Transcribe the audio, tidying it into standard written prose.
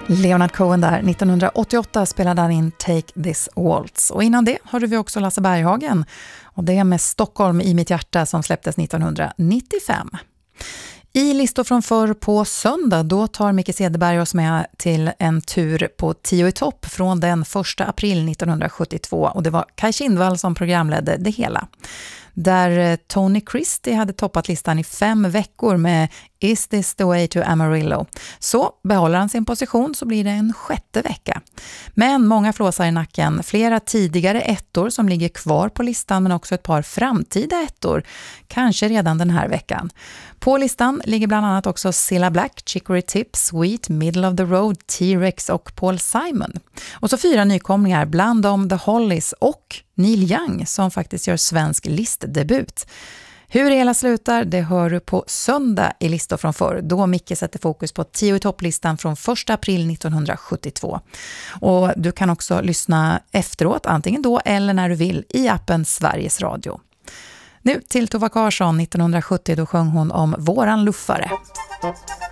Leonard Cohen där. 1988 spelade han in Take This Waltz. Och innan det hörde vi också Lasse Berghagen. Och det är med Stockholm i mitt hjärta som släpptes 1995. I listor från förr på söndag då tar Micke Cederberg oss med till en tur på 10 i topp från den 1 april 1972. Och det var Kaj Kindvall som programledde det hela. Där Tony Christie hade toppat listan i 5 veckor med Is This The Way To Amarillo. Så behåller han sin position så blir det en 6:e vecka. Men många flåsar i nacken, flera tidigare ettor som ligger kvar på listan men också ett par framtida ettor, kanske redan den här veckan. På listan ligger bland annat också Cilla Black, Chicory Tip, Sweet, Middle of the Road, T-Rex och Paul Simon. Och så 4 nykomlingar, bland dem The Hollies och Neil Young som faktiskt gör svensk listdebut. Hur det hela slutar, det hör du på söndag i listor från förr, då Micke sätter fokus på 10 i topplistan från 1 april 1972. Och du kan också lyssna efteråt, antingen då eller när du vill, i appen Sveriges Radio. Nu till Tova Karsson 1970, då sjöng hon om Våran luffare.